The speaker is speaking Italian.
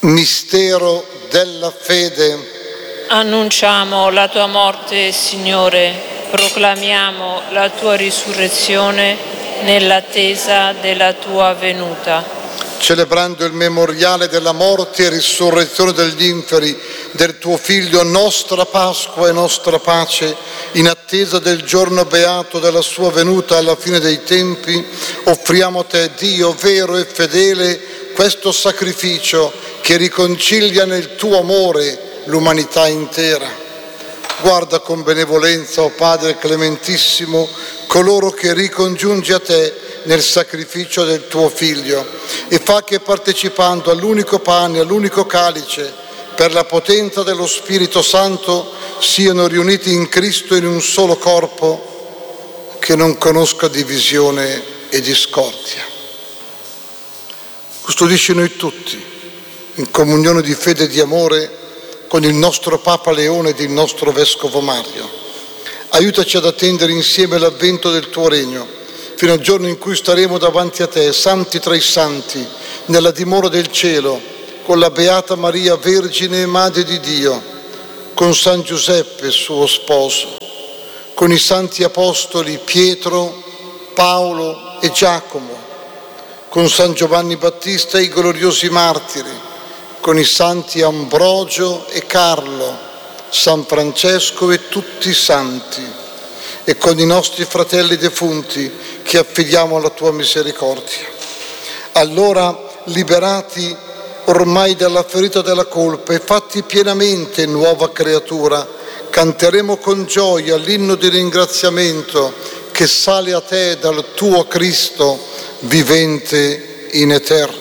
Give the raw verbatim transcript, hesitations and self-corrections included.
Mistero della fede. Annunciamo la tua morte, Signore, proclamiamo la tua risurrezione nell'attesa della tua venuta. Celebrando il memoriale della morte e risurrezione degli inferi del tuo Figlio, nostra Pasqua e nostra pace, in attesa del giorno beato della sua venuta alla fine dei tempi, offriamo a te, Dio vero e fedele, questo sacrificio che riconcilia nel tuo amore l'umanità intera. Guarda con benevolenza, o Padre clementissimo, coloro che ricongiungi a te nel sacrificio del tuo Figlio, e fa che, partecipando all'unico pane, all'unico calice, per la potenza dello Spirito Santo, siano riuniti in Cristo in un solo corpo che non conosca divisione e discordia. Custodisci noi tutti in comunione di fede e di amore con il nostro Papa Leone ed il nostro Vescovo Mario. Aiutaci ad attendere insieme l'avvento del tuo regno, fino al giorno in cui staremo davanti a te, santi tra i santi, nella dimora del cielo, con la Beata Maria, Vergine e Madre di Dio, con San Giuseppe, suo sposo, con i santi apostoli Pietro, Paolo e Giacomo, con San Giovanni Battista e i gloriosi martiri, con i santi Ambrogio e Carlo, San Francesco e tutti i santi, e con i nostri fratelli defunti che affidiamo alla tua misericordia. Allora, liberati ormai dalla ferita della colpa e fatti pienamente nuova creatura, canteremo con gioia l'inno di ringraziamento che sale a te dal tuo Cristo, vivente in eterno.